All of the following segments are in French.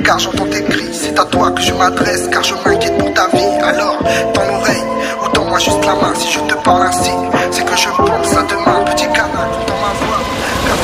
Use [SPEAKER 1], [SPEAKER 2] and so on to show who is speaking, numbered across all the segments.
[SPEAKER 1] car j'entends tes cris. C'est à toi que je m'adresse, car je m'inquiète pour ta vie. Alors, tends l'oreille, ou tends-moi juste la main. Si je te parle ainsi, c'est que je pense à demain. Petit canard, dans ma voix, car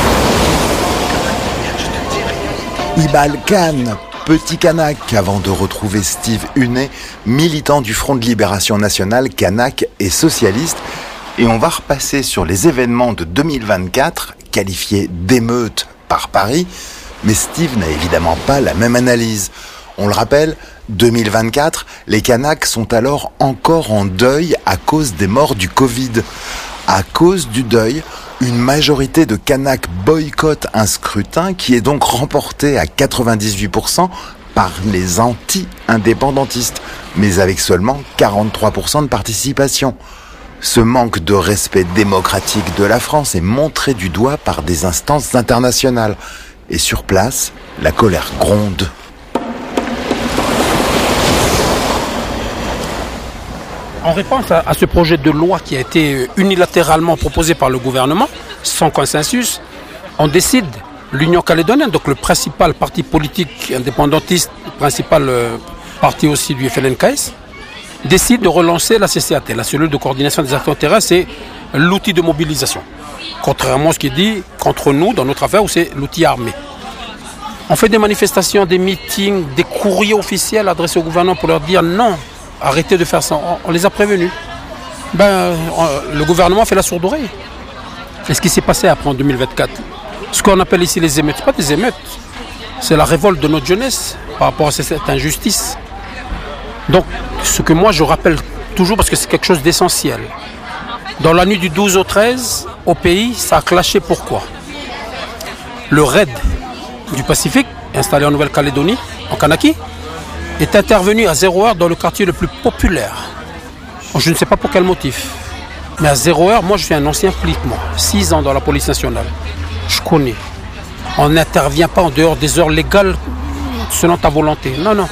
[SPEAKER 1] je te dirai.
[SPEAKER 2] Ibal Khan, Petit Kanak, avant de retrouver Steve Hunet, militant du Front de Libération Nationale, kanak et socialiste. Et on va repasser sur les événements de 2024, qualifiés d'émeute par Paris. Mais Steve n'a évidemment pas la même analyse. On le rappelle, 2024, les Kanaks sont alors encore en deuil à cause des morts du Covid. À cause du deuil, une majorité de Kanaks boycottent un scrutin qui est donc remporté à 98% par les anti-indépendantistes, mais avec seulement 43% de participation. Ce manque de respect démocratique de la France est montré du doigt par des instances internationales. Et sur place, la colère gronde.
[SPEAKER 3] En réponse à ce projet de loi qui a été unilatéralement proposé par le gouvernement, sans consensus, on décide, l'Union calédonienne, donc le principal parti politique indépendantiste, le principal parti aussi du FLNKS, décide de relancer la CCAT, la cellule de coordination des actions terrestres, c'est l'outil de mobilisation. Contrairement à ce qui est dit contre nous, dans notre affaire, où c'est l'outil armé. On fait des manifestations, des meetings, des courriers officiels adressés au gouvernement pour leur dire non, arrêtez de faire ça. On les a prévenus. Le gouvernement fait la sourde oreille. Et ce qui s'est passé après en 2024, ce qu'on appelle ici les émeutes, ce n'est pas des émeutes, c'est la révolte de notre jeunesse par rapport à cette injustice. Donc, ce que moi je rappelle toujours, parce que c'est quelque chose d'essentiel, dans la nuit du 12 au 13, au pays, ça a clashé pourquoi ? Le raid du Pacifique, installé en Nouvelle-Calédonie, en Kanaki, est intervenu à 0 heure dans le quartier le plus populaire. Je ne sais pas pour quel motif, mais à 0 heure, moi je suis un ancien flic, 6 ans dans la police nationale. Je connais. On n'intervient pas en dehors des heures légales selon ta volonté. Non.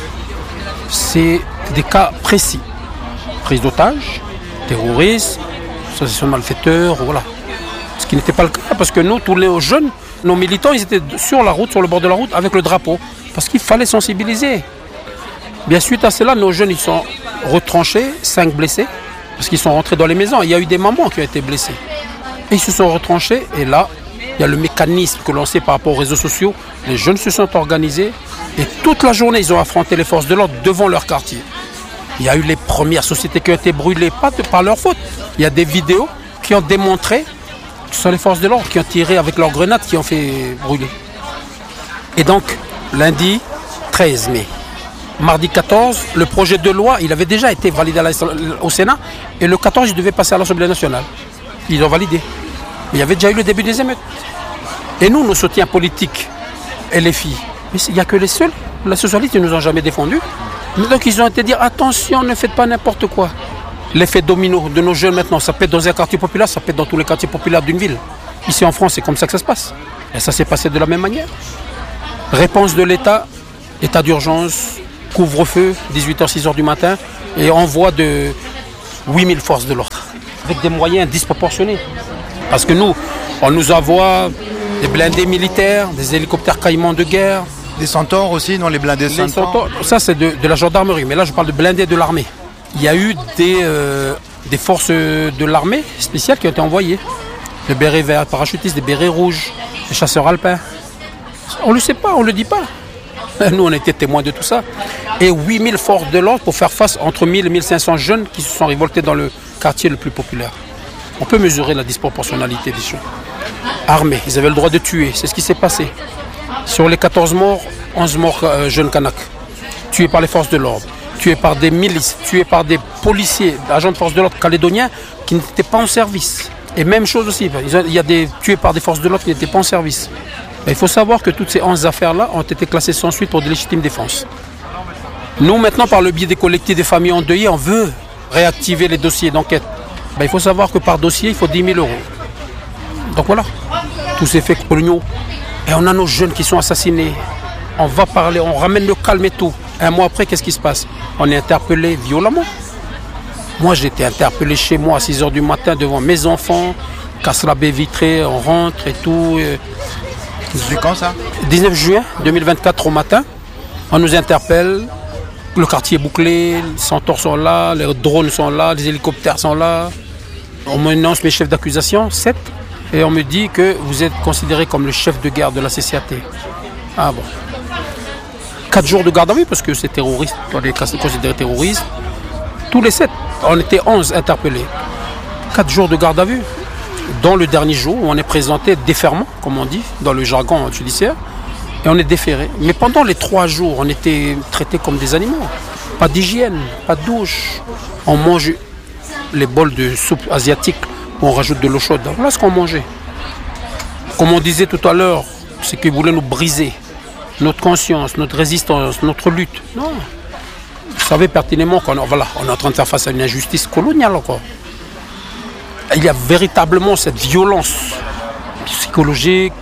[SPEAKER 3] C'est des cas précis. Prise d'otages, terrorisme, association de malfaiteurs, voilà. Ce qui n'était pas le cas, parce que nous, tous les jeunes, nos militants, ils étaient sur la route, sur le bord de la route, avec le drapeau. Parce qu'il fallait sensibiliser. Bien suite à cela, nos jeunes, ils sont retranchés, 5 blessés, parce qu'ils sont rentrés dans les maisons. Il y a eu des mamans qui ont été blessées. Et ils se sont retranchés, et là, il y a le mécanisme que l'on sait par rapport aux réseaux sociaux. Les jeunes se sont organisés, et toute la journée, ils ont affronté les forces de l'ordre devant leur quartier. Il y a eu les premières sociétés qui ont été brûlées, pas par leur faute. Il y a des vidéos qui ont démontré que ce sont les forces de l'ordre qui ont tiré avec leurs grenades qui ont fait brûler. Et donc, lundi 13 mai, mardi 14, le projet de loi, il avait déjà été validé au Sénat, et le 14, il devait passer à l'Assemblée nationale. Ils l'ont validé. Mais il y avait déjà eu le début des émeutes. Et nous, nos soutiens politiques, et les filles, mais il n'y a que les seuls. Les socialistes, ils ne nous ont jamais défendus. Donc ils ont été dire attention, ne faites pas n'importe quoi. L'effet domino de nos jeunes maintenant, ça pète dans un quartier populaire, ça pète dans tous les quartiers populaires d'une ville. Ici en France, c'est comme ça que ça se passe. Et ça s'est passé de la même manière. Réponse de l'État, état d'urgence, couvre-feu, 18h, 6h du matin, et envoi de 8000 forces de l'ordre. Avec des moyens disproportionnés. Parce que nous, on nous envoie des blindés militaires, des hélicoptères caïmans de guerre.
[SPEAKER 2] Des centaures aussi, non, les blindés centaures.
[SPEAKER 3] Ça, c'est de la gendarmerie, mais là, je parle de blindés de l'armée. Il y a eu des forces de l'armée spéciales qui ont été envoyées. Des bérets verts parachutistes, des bérets rouges, des chasseurs alpins. On ne le sait pas, on ne le dit pas. Nous, on était témoins de tout ça. Et 8000 forces de l'ordre pour faire face entre 1000 et 1500 jeunes qui se sont révoltés dans le quartier le plus populaire. On peut mesurer la disproportionnalité des choses. Armés, ils avaient le droit de tuer, c'est ce qui s'est passé. Sur les 14 morts, 11 morts jeunes Kanaks, tués par les forces de l'ordre, tués par des milices, tués par des policiers, agents de forces de l'ordre calédoniens qui n'étaient pas en service. Et même chose aussi, il y a des tués par des forces de l'ordre qui n'étaient pas en service. Mais il faut savoir que toutes ces 11 affaires-là ont été classées sans suite pour de légitime défense. Nous, maintenant, par le biais des collectifs des familles endeuillées, on veut réactiver les dossiers d'enquête. Il faut savoir que par dossier, il faut 10 000 €. Donc voilà, tous ces faits coloniaux. Et on a nos jeunes qui sont assassinés. On va parler, on ramène le calme et tout. Un mois après, qu'est-ce qui se passe? On est interpellé violemment. Moi, j'ai été interpellé chez moi à 6h du matin devant mes enfants. Casse la baie vitrée, on rentre et tout.
[SPEAKER 2] C'est quand ça?
[SPEAKER 3] 19 juin 2024 au matin. On nous interpelle, le quartier est bouclé, les centaures sont là, les drones sont là, les hélicoptères sont là. On m'annonce mes chefs d'accusation, 7, et on me dit que vous êtes considéré comme le chef de guerre de la CCAT. Ah bon. 4 jours de garde à vue parce que c'est terroriste, on est considéré terroriste. Tous les 7, on était 11 interpellés. 4 jours de garde à vue, dont le dernier jour où on est présenté déferment, comme on dit, dans le jargon judiciaire, et on est déféré. Mais pendant les 3 jours, on était traités comme des animaux. Pas d'hygiène, pas de douche. On mange les bols de soupe asiatique où on rajoute de l'eau chaude. Voilà ce qu'on mangeait. Comme on disait tout à l'heure, c'est qu'ils voulaient nous briser. Notre conscience, notre résistance, notre lutte. Non. Vous savez pertinemment qu'on on est en train de faire face à une injustice coloniale encore. Il y a véritablement cette violence psychologique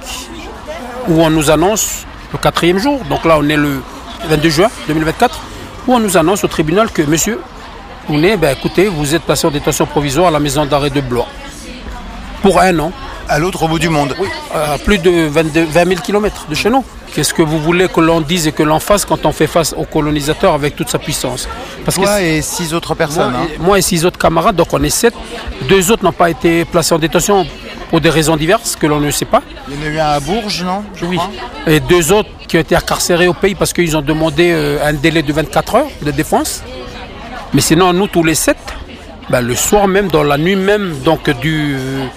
[SPEAKER 3] où on nous annonce le 4e jour, donc là on est le 22 juin 2024, où on nous annonce au tribunal que monsieur, écoutez, vous êtes placé en détention provisoire à la maison d'arrêt de Blois pour 1 an.
[SPEAKER 2] À l'autre bout du monde.
[SPEAKER 3] Oui, à plus de 20 000 km de chez nous. Qu'est-ce que vous voulez que l'on dise et que l'on fasse quand on fait face au colonisateur avec toute sa puissance?
[SPEAKER 2] Parce Toi et 6 autres personnes.
[SPEAKER 3] Moi et 6 autres camarades, donc on est 7. 2 autres n'ont pas été placés en détention pour des raisons diverses que l'on ne sait pas.
[SPEAKER 2] Il y en a eu un à Bourges, non?
[SPEAKER 3] Oui. Et 2 autres qui ont été incarcérés au pays parce qu'ils ont demandé un délai de 24 heures de défense. Mais sinon, nous, tous les 7, le soir même, dans la nuit même, donc du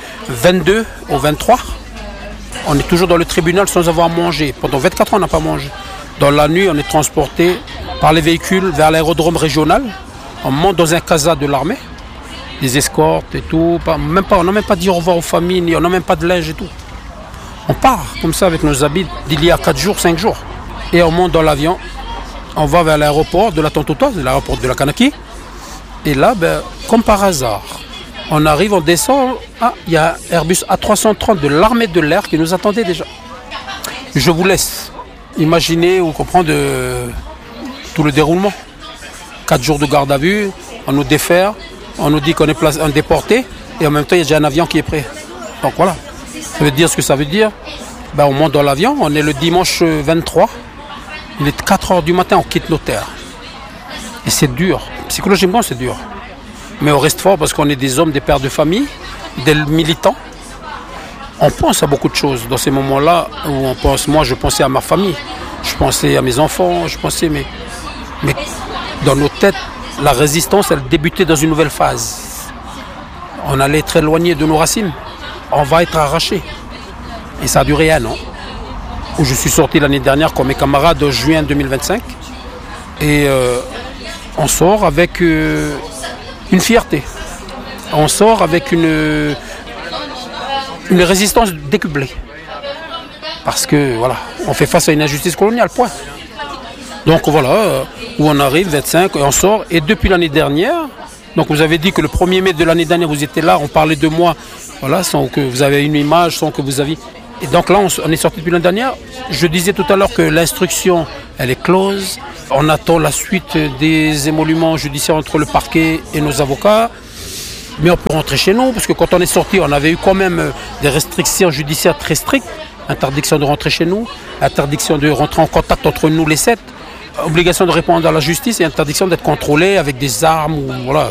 [SPEAKER 3] 22 au 23, on est toujours dans le tribunal sans avoir mangé. Pendant 24 ans, on n'a pas mangé. Dans la nuit, on est transporté par les véhicules vers l'aérodrome régional. On monte dans un casa de l'armée, des escortes et tout. On n'a même pas dit au revoir aux familles, on n'a même pas de linge et tout. On part comme ça avec nos habits d'il y a 4 jours, 5 jours. Et on monte dans l'avion. On va vers l'aéroport de la Tontoutoise, l'aéroport de la Kanaki. Et là, comme par hasard, on arrive, on descend. Il y a un Airbus A330 de l'armée de l'air qui nous attendait déjà. Je vous laisse imaginer ou comprendre tout le déroulement. 4 jours de garde à vue, on nous défère, on nous dit qu'on est déporté, et en même temps, il y a déjà un avion qui est prêt. Donc voilà, ça veut dire ce que ça veut dire. On monte dans l'avion, on est le dimanche 23. Il est 4 heures du matin, on quitte nos terres. Et c'est dur. Psychologiquement, c'est dur. Mais on reste fort parce qu'on est des hommes, des pères de famille, des militants. On pense à beaucoup de choses dans ces moments-là où on pense. Moi, je pensais à ma famille, je pensais à mes enfants, mais dans nos têtes, la résistance, elle débutait dans une nouvelle phase. On allait être éloigné de nos racines. On va être arraché. Et ça a duré 1 an. Où je suis sorti l'année dernière comme mes camarades en juin 2025. Et on sort avec une fierté. On sort avec une résistance décuplée. Parce que voilà, on fait face à une injustice coloniale, point. Donc voilà, où on arrive, 25, et on sort. Et depuis l'année dernière, donc vous avez dit que le 1er mai de l'année dernière, vous étiez là, on parlait de moi, voilà, sans que vous avez une image, sans que vous aviez... Et donc là, on est sorti depuis l'année dernière. Je disais tout à l'heure que l'instruction, elle est close. On attend la suite des émoluments judiciaires entre le parquet et nos avocats. Mais on peut rentrer chez nous, parce que quand on est sorti, on avait eu quand même des restrictions judiciaires très strictes. Interdiction de rentrer chez nous, interdiction de rentrer en contact entre nous les 7, obligation de répondre à la justice et interdiction d'être contrôlé avec des armes. Voilà.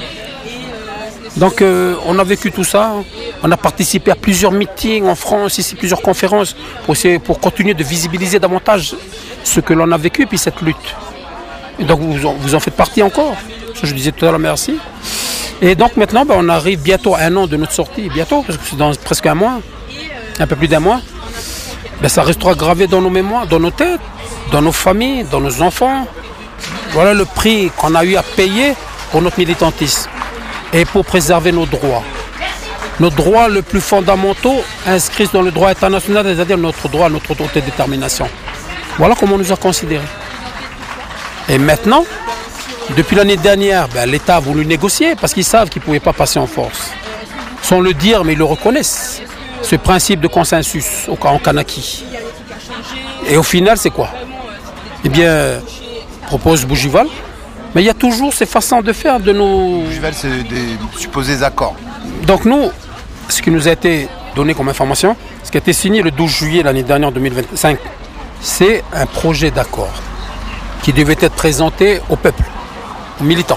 [SPEAKER 3] Donc on a vécu tout ça, on a participé à plusieurs meetings en France, ici plusieurs conférences pour continuer de visibiliser davantage ce que l'on a vécu et puis cette lutte. Et donc vous en faites partie encore, ça je disais tout à l'heure merci. Et donc maintenant on arrive bientôt à 1 an de notre sortie, bientôt parce que c'est dans presque 1 mois, un peu plus d'1 mois. Ça restera gravé dans nos mémoires, dans nos têtes, dans nos familles, dans nos enfants. Voilà le prix qu'on a eu à payer pour notre militantisme. Et pour préserver nos droits. Nos droits les plus fondamentaux inscrits dans le droit international, c'est-à-dire notre droit à notre autodétermination. Voilà comment on nous a considérés. Et maintenant, depuis l'année dernière, l'État a voulu négocier parce qu'ils savent qu'ils ne pouvaient pas passer en force. Sans le dire, mais ils le reconnaissent. Ce principe de consensus en Kanaki. Et au final, c'est quoi? Eh bien, propose Bougival. Mais il y a toujours ces façons de faire de nos...
[SPEAKER 2] Bougival, c'est des supposés accords.
[SPEAKER 3] Donc nous, ce qui nous a été donné comme information, ce qui a été signé le 12 juillet l'année dernière, 2025, c'est un projet d'accord. qui devait être présenté au peuple, aux militants.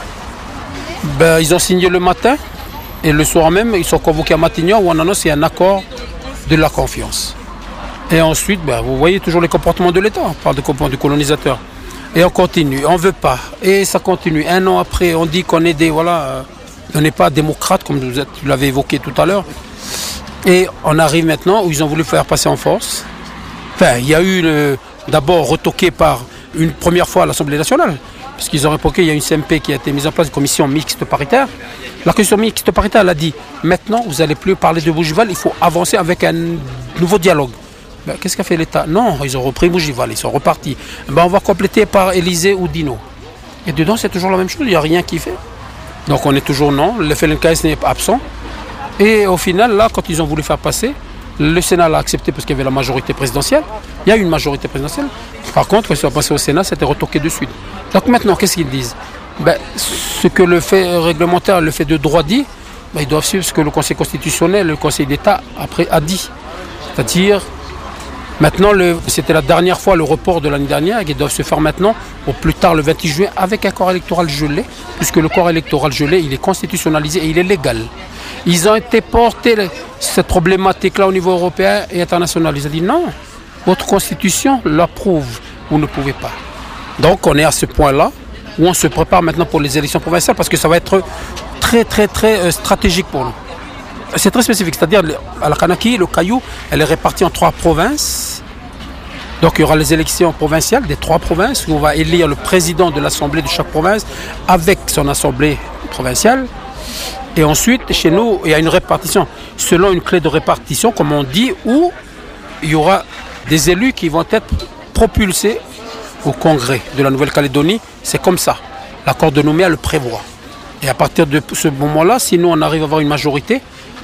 [SPEAKER 3] Ils ont signé le matin et le soir même, ils sont convoqués à Matignon où on annonce un accord de la confiance. Et ensuite, vous voyez toujours les comportements de l'État, on parle de comportement du colonisateur. Et on continue, on ne veut pas. Et ça continue. Un an après, on dit qu'on est on n'est pas démocrate, comme tu l'avais évoqué tout à l'heure. Et on arrive maintenant où ils ont voulu faire passer en force. Enfin, il y a eu d'abord retoqué par une première fois à l'Assemblée nationale, parce qu'ils ont révoqué, il y a une CMP qui a été mise en place, une commission mixte paritaire. La commission mixte paritaire, elle a dit, maintenant, vous n'allez plus parler de Bougival, il faut avancer avec un nouveau dialogue. Qu'est-ce qu'a fait l'État? Non, ils ont repris Bougival, ils sont repartis. On va compléter par Élysée ou Dino. Et dedans, c'est toujours la même chose, il n'y a rien qui fait. Donc on est toujours non, le FLNKS n'est pas absent. Et au final, là, quand ils ont voulu faire passer, le Sénat l'a accepté parce qu'il y avait la majorité présidentielle. Il y a une majorité présidentielle. Par contre, quand ils sont passés au Sénat, c'était retoqué de suite. Donc maintenant, qu'est-ce qu'ils disent? Ce que le fait réglementaire, le fait de droit dit, ils doivent suivre ce que le Conseil constitutionnel, le Conseil d'État après a dit. C'est-à-dire, maintenant, c'était la dernière fois le report de l'année dernière, et ils doivent se faire maintenant, au plus tard le 28 juin, avec un corps électoral gelé, puisque le corps électoral gelé, il est constitutionnalisé et il est légal. Ils ont été portés cette problématique-là au niveau européen et international. Ils ont dit non, votre constitution l'approuve, vous ne pouvez pas. Donc on est à ce point-là où on se prépare maintenant pour les élections provinciales parce que ça va être très très très stratégique pour nous. C'est très spécifique, c'est-à-dire à la Kanaki, le Caillou, elle est répartie en 3 provinces. Donc il y aura les élections provinciales des 3 provinces où on va élire le président de l'assemblée de chaque province avec son assemblée provinciale. Et ensuite, chez nous, il y a une répartition, selon une clé de répartition, comme on dit, où il y aura des élus qui vont être propulsés au Congrès de la Nouvelle-Calédonie. C'est comme ça. L'accord de Nouméa le prévoit. Et à partir de ce moment-là, si nous, on arrive à avoir une majorité,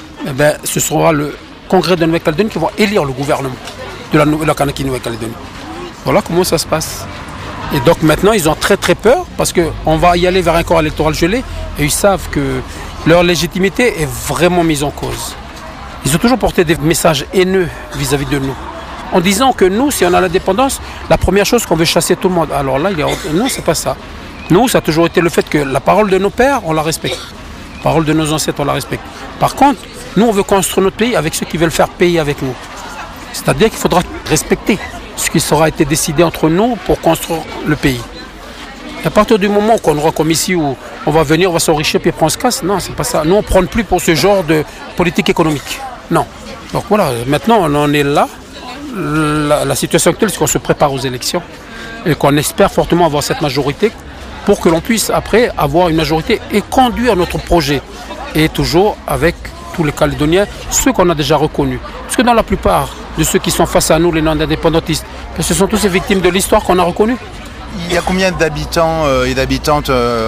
[SPEAKER 3] ce sera le Congrès de la Nouvelle-Calédonie qui va élire le gouvernement de la Kanaki Nouvelle-Calédonie. Voilà comment ça se passe. Et donc maintenant, ils ont très très peur parce qu'on va y aller vers un corps électoral gelé et ils savent que leur légitimité est vraiment mise en cause. Ils ont toujours porté des messages haineux vis-à-vis de nous. En disant que nous, si on a l'indépendance, la première chose qu'on veut chasser tout le monde. Alors là, non, c'est pas ça. Nous, ça a toujours été le fait que la parole de nos pères, on la respecte. La parole de nos ancêtres, on la respecte. Par contre, nous, on veut construire notre pays avec ceux qui veulent faire payer avec nous. C'est-à-dire qu'il faudra respecter ce qui sera été décidé entre nous pour construire le pays. Et à partir du moment qu'on aura comme ici où on va venir, on va s'enrichir puis après on se casse, non, c'est pas ça. Nous, on ne prend plus pour ce genre de politique économique. Non. Donc voilà, maintenant, on en est là. La situation actuelle, c'est qu'on se prépare aux élections et qu'on espère fortement avoir cette majorité pour que l'on puisse après avoir une majorité et conduire notre projet. Et toujours avec tous les Calédoniens, ceux qu'on a déjà reconnus. Parce que dans la plupart de ceux qui sont face à nous, les non-indépendantistes, ce sont tous ces victimes de l'histoire qu'on a reconnues.
[SPEAKER 2] Il y a combien d'habitants et d'habitantes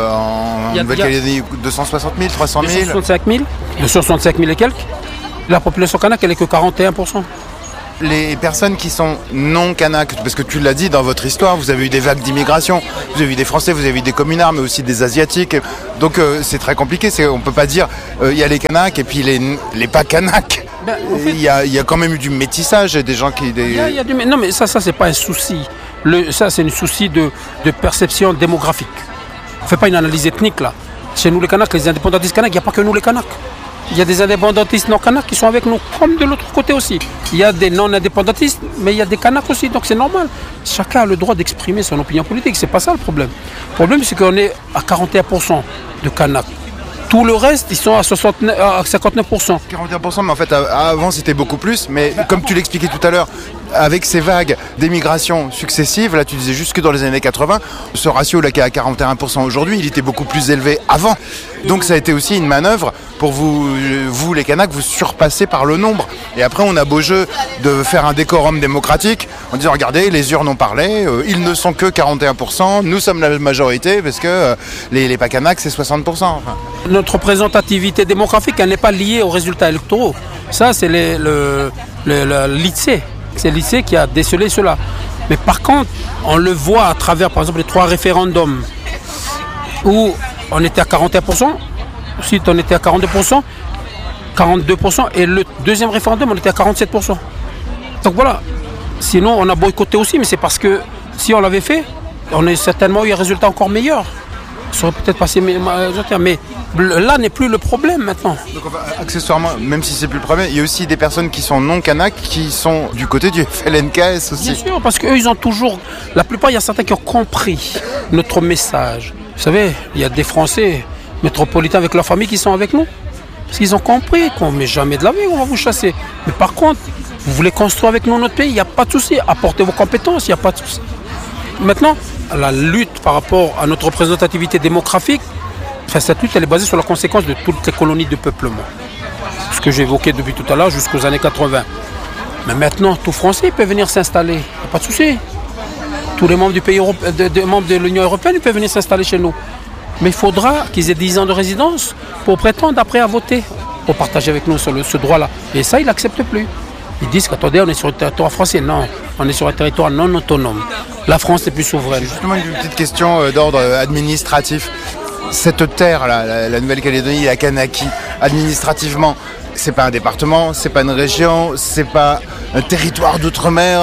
[SPEAKER 2] en Nouvelle-Calédonie? 260 000, 300 000
[SPEAKER 3] 265 000 et quelques. La population kanak, elle n'est que 41%.
[SPEAKER 2] Les personnes qui sont non kanak, parce que tu l'as dit dans votre histoire, vous avez eu des vagues d'immigration, vous avez eu des Français, vous avez eu des communards, mais aussi des Asiatiques. Donc c'est très compliqué, on ne peut pas dire il y a les kanaks et puis les pas kanaks. Il y a quand même eu du métissage et des gens qui...
[SPEAKER 3] Non mais ça c'est pas un souci. Ça c'est un souci de perception démographique. On ne fait pas une analyse ethnique là. Chez nous les kanaks, les indépendantistes kanaks, il n'y a pas que nous les kanaks. Il y a des indépendantistes non-kanaks qui sont avec nous, comme de l'autre côté aussi. Il y a des non-indépendantistes, mais il y a des kanaks aussi, donc c'est normal. Chacun a le droit d'exprimer son opinion politique, c'est pas ça le problème. Le problème, c'est qu'on est à 41% de kanaks. Tout le reste, ils sont à 59%.
[SPEAKER 2] 41%, mais en fait, avant, c'était beaucoup plus. Mais comme tu l'expliquais tout à l'heure, avec ces vagues d'émigration successives, là, tu disais juste que dans les années 80, ce ratio là qui est à 41% aujourd'hui, il était beaucoup plus élevé avant. Donc ça a été aussi une manœuvre pour vous les Kanaks, vous surpasser par le nombre. Et après, on a beau jeu de faire un décorum démocratique en disant, regardez, les urnes ont parlé, ils ne sont que 41%, nous sommes la majorité parce que les pas Kanaks, c'est 60%. Enfin.
[SPEAKER 3] Notre représentativité démographique, elle n'est pas liée aux résultats électoraux. Ça, c'est le lycée. C'est le lycée qui a décelé cela. Mais par contre, on le voit à travers, par exemple, les 3 référendums où on était à 41%, ensuite on était à 42%, 42%, et le deuxième référendum, on était à 47%. Donc voilà. Sinon, on a boycotté aussi, mais c'est parce que si on l'avait fait, on a certainement eu un résultat encore meilleur. Ça aurait peut-être passé, mais là n'est plus le problème maintenant.
[SPEAKER 2] Donc, accessoirement, même si c'est plus le problème, il y a aussi des personnes qui sont non kanak qui sont du côté du FLNKS aussi.
[SPEAKER 3] Bien sûr, parce qu'eux, ils ont toujours... La plupart, il y a certains qui ont compris notre message. Vous savez, il y a des Français métropolitains avec leur famille qui sont avec nous. Parce qu'ils ont compris qu'on ne met jamais de la vie, on va vous chasser. Mais par contre, vous voulez construire avec nous notre pays, il n'y a pas de souci. Apportez vos compétences, il n'y a pas de souci. Maintenant, la lutte par rapport à notre représentativité démographique, cette lutte, elle est basée sur la conséquence de toutes les colonies de peuplement. Ce que j'ai évoqué depuis tout à l'heure jusqu'aux années 80. Mais maintenant, tout Français peut venir s'installer, il n'y a pas de souci. Tous les membres du pays membres de l'Union européenne peuvent venir s'installer chez nous. Mais il faudra qu'ils aient 10 ans de résidence pour prétendre après à voter, pour partager avec nous ce droit-là. Et ça, ils n'acceptent plus. Ils disent qu'attendez, on est sur le territoire français. Non, on est sur un territoire non autonome. La France est plus souveraine.
[SPEAKER 2] Justement, une petite question d'ordre administratif. Cette terre, la Nouvelle-Calédonie, la Kanaki, administrativement, c'est pas un département, c'est pas une région, c'est pas un territoire d'outre-mer.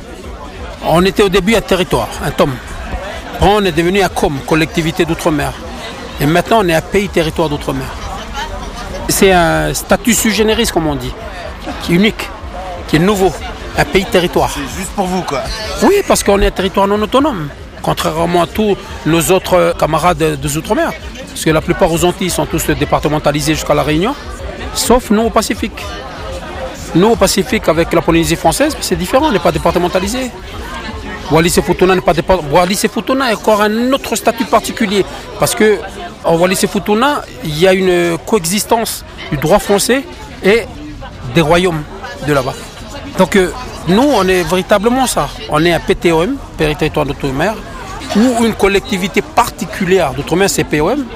[SPEAKER 3] On était au début un territoire, un TOM. Après, on est devenu un COM, collectivité d'outre-mer. Et maintenant, on est un pays territoire d'outre-mer. C'est un statut sui generis, comme on dit, qui est unique, qui est nouveau, un pays territoire.
[SPEAKER 2] C'est juste pour vous, quoi.
[SPEAKER 3] Oui, parce qu'on est un territoire non autonome, contrairement à tous nos autres camarades des outre-mer. Parce que la plupart aux Antilles sont tous départementalisés jusqu'à la Réunion, sauf nous au Pacifique. Nous au Pacifique, avec la Polynésie française, c'est différent, on n'est pas départementalisé. Wallis et Futuna n'est pas départementalisé. Wallis et Futuna est encore un autre statut particulier, parce que en Wallis et Futuna, il y a une coexistence du droit français et des royaumes de là-bas. Donc nous, on est véritablement ça. On est un PTOM, territoire d'outre-mer, ou une collectivité particulière d'outre-mer, c'est POM.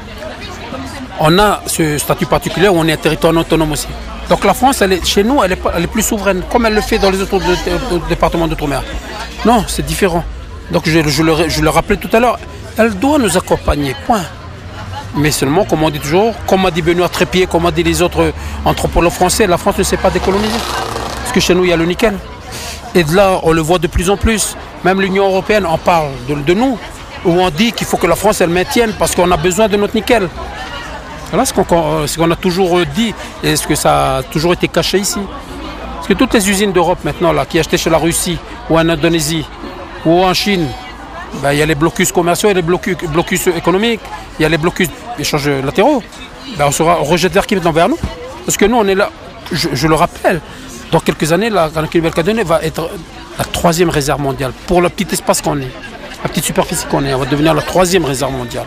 [SPEAKER 3] On a ce statut particulier où on est un territoire non autonome aussi. Donc la France, chez nous, elle est plus souveraine, comme elle le fait dans les autres départements d'outre-mer. Non, c'est différent. Donc je le rappelais tout à l'heure, elle doit nous accompagner, point. Mais seulement, comme on dit toujours, comme a dit Benoît Trépied, comme a dit les autres anthropologues français, la France ne s'est pas décolonisée. Parce que chez nous, il y a le nickel. Et de là, on le voit de plus en plus. Même l'Union européenne en parle de nous, où on dit qu'il faut que la France, elle maintienne, parce qu'on a besoin de notre nickel. Voilà ce qu'on a toujours dit, et ce que ça a toujours été caché ici. Parce que toutes les usines d'Europe maintenant, là, qui achetaient chez la Russie, ou en Indonésie, ou en Chine, ben, il y a les blocus commerciaux, il y a les blocus économiques, il y a les blocus d'échanges latéraux. Ben, on rejette l'air qui vient vers nous. Parce que nous, on est là, je le rappelle, dans quelques années, la Nouvelle-Calédonie va être la 3e réserve mondiale. Pour le petit espace qu'on est, la petite superficie qu'on est, on va devenir la 3e réserve mondiale.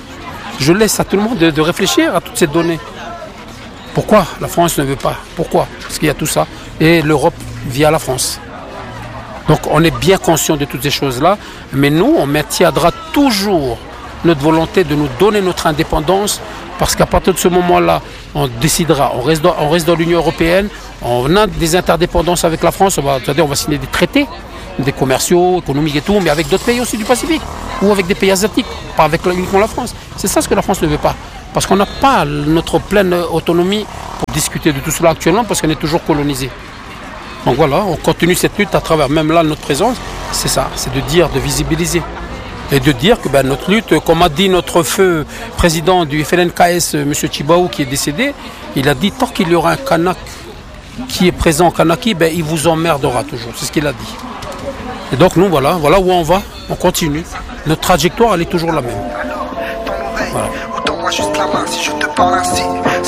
[SPEAKER 3] Je laisse à tout le monde de réfléchir à toutes ces données. Pourquoi la France ne veut pas? Pourquoi? Parce qu'il y a tout ça. Et l'Europe via la France. Donc on est bien conscient de toutes ces choses-là. Mais nous, on maintiendra toujours notre volonté de nous donner notre indépendance. Parce qu'à partir de ce moment-là, on décidera. On reste dans l'Union européenne. On a des interdépendances avec la France. C'est-à-dire on va signer des traités, des commerciaux, économiques et tout, mais avec d'autres pays aussi du Pacifique. Ou avec des pays asiatiques, pas avec uniquement la France. C'est ça ce que la France ne veut pas. Parce qu'on n'a pas notre pleine autonomie pour discuter de tout cela actuellement, parce qu'on est toujours colonisé. Donc voilà, on continue cette lutte à travers même là notre présence. C'est ça, c'est de dire, de visibiliser. Et de dire que notre lutte, comme a dit notre feu président du FLNKS, M. Chibaou, qui est décédé, il a dit tant qu'il y aura un Kanak qui est présent en Kanaki, il vous emmerdera toujours. C'est ce qu'il a dit. Et donc nous, voilà où on va, on continue. Notre trajectoire, elle est toujours la même.
[SPEAKER 1] Alors, dans l'oreille, ou dans moi juste la main, si je te parle ainsi.